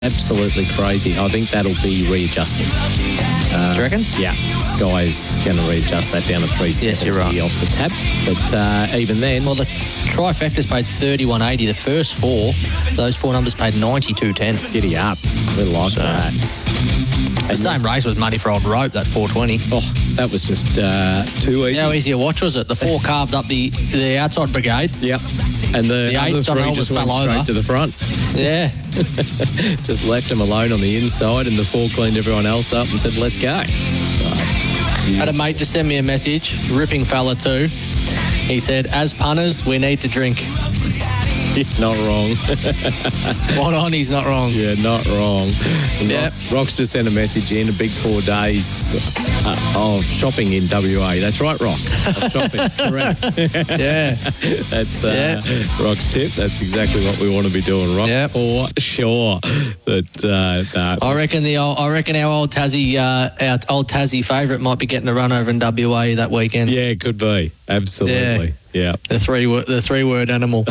absolutely crazy. I think that'll be readjusted. Do you reckon? Yeah, Sky's going to readjust that down to 370 Yes, you're right. off the tab. But even then... Well, the trifecta's paid $31.80. The first four, those four numbers paid $92.10. Giddy up. We like that. The same race was Money for Old Rope, that 420. Oh, that was just too easy. How easy a watch was it? The four carved up the outside brigade. Yep. And the other eight three just went fell straight over to the front. Yeah. Just left them alone on the inside, and the four cleaned everyone else up and said, let's go. Had a mate just send me a message, ripping fella too. He said, as punters, we need to drink. Not wrong. Spot on, he's not wrong. Yeah, not wrong. Yep. Rock's just sent a message in, a big 4 days of shopping in WA. That's right, Rock. Of shopping, correct. Yeah. That's Rock's tip. That's exactly what we want to be doing, Rock. Yep. For sure. That, I reckon our old Tassie favourite might be getting a run over in WA that weekend. yeah, it could be. Absolutely. Yeah. The three word animal.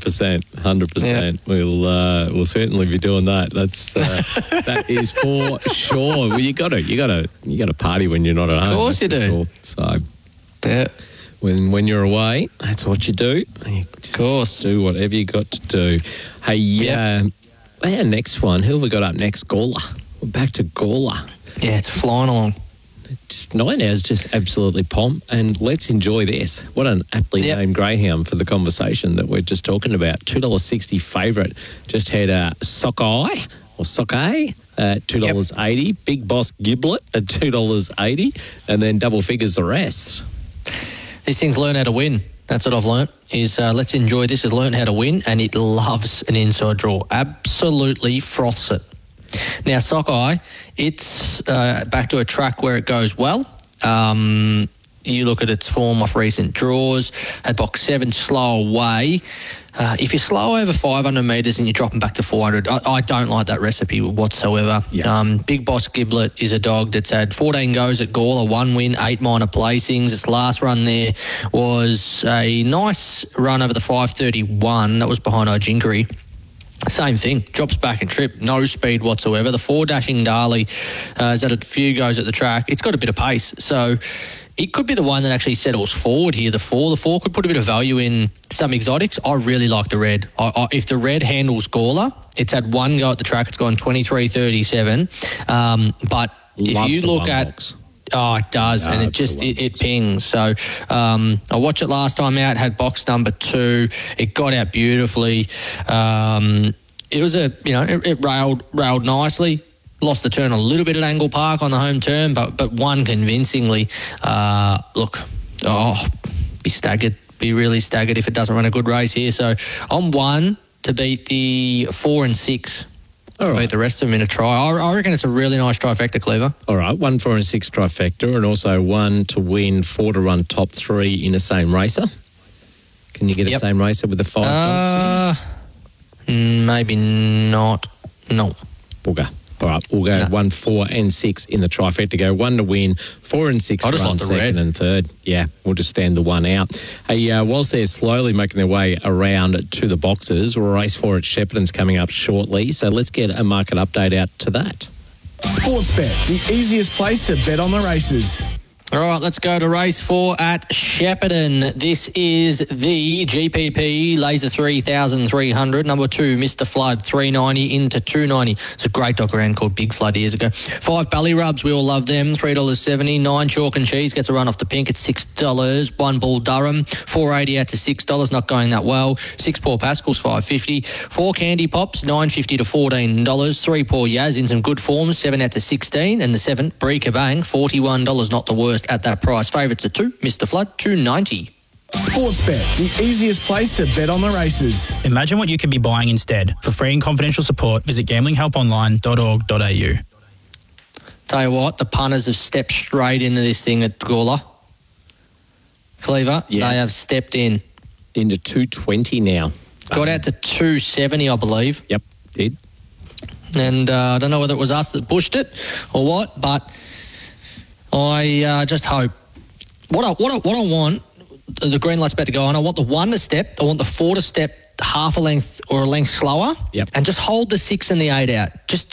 100%. We'll certainly be doing that. That's that is for sure. Well, you got to party when you're not at home. Of course you do. Sure. So Yeah. when you're away, that's what you do. You just Of course. do whatever you got to do. Hey, our next one. Who have we got up next? Gawler. We're back to Gawler. Yeah, it's flying along. 9 hours, just absolutely pomp. And let's enjoy this. What an aptly named greyhound for the conversation that we're just talking about. $2.60 favourite. Just had a Sockeye or Sockeye at $2.80. Big Boss Giblet at $2.80. And then double figures the rest. These things learn how to win. That's what I've learnt. Is let's enjoy this. Has learned how to win, and it loves an inside draw. Absolutely froths it. Now, Sockeye, it's back to a track where it goes well. You look at its form off recent draws. At box 7, slow away. If you're slow over 500 metres and you're dropping back to 400, I don't like that recipe whatsoever. Yeah. Big Boss Giblet is a dog that's had 14 goes at Gawler, 1 win, 8 minor placings. Its last run there was a nice run over the 531. That was behind Ojinkery. Same thing, drops back and trip, no speed whatsoever. The 4 Dashing Darley has had a few goes at the track. It's got a bit of pace, so it could be the one that actually settles forward here. The 4 could put a bit of value in some exotics. I really like the red. If the red handles Gawler, it's had 1 go at the track. It's gone 23.37. But if you look at... Box. Oh, it does, and it pings. So I watched it last time out, had box number 2. It got out beautifully. It was it railed nicely. Lost the turn a little bit at Angle Park on the home turn, but won convincingly. Be staggered. Be really staggered if it doesn't run a good race here. So I'm 1 to beat the 4 and 6. All right. Beat the rest of them in a try. I reckon it's a really nice trifecta, Cleaver. All right, 1, 4 and 6 trifecta, and also 1 to win, 4 to run top 3 in the same racer. Can you get a same racer with the 5 dogs? Maybe not. No. Bugger. All right, we'll go 1, 4 and 6 in the trifecta. Go 1 to win, 4 and 6 to run second and third. Yeah, we'll just stand the 1 out. Hey, whilst they're slowly making their way around to the boxes, race 4 at Shepparton's coming up shortly. So let's get a market update out to that. Sportsbet, the easiest place to bet on the races. All right, let's go to race 4 at Shepparton. This is the GPP Laser 3,300. Number 2, Mr. Flood, 390 into 290. It's a great dog around called Big Flood years ago. 5 Belly Rubs, we all love them, $3.70. 9 Chalk and Cheese gets a run off the pink at $6. 1 Bull Durham, $4.80 out to $6, not going that well. 6 Paw Pascals, $5.50. 4 Candy Pops, $9.50 to $14. 3 Paw Yaz in some good form, 7 out to $16. And the 7, Brie Kabang, $41, not the worst at that price. Favourites are 2, Mr. Flood, $2.90. Sportsbet, the easiest place to bet on the races. Imagine what you could be buying instead. For free and confidential support, visit gamblinghelponline.org.au. Tell you what, the punters have stepped straight into this thing at Gawler. Cleaver, they have stepped in. Into 220 now. Got out to 270, I believe. Yep, did. And I don't know whether it was us that pushed it or what, but I just hope. What I want, the green light's about to go on, I want the 1 to step, I want the 4 to step half a length or a length slower, and just hold the 6 and the 8 out. Just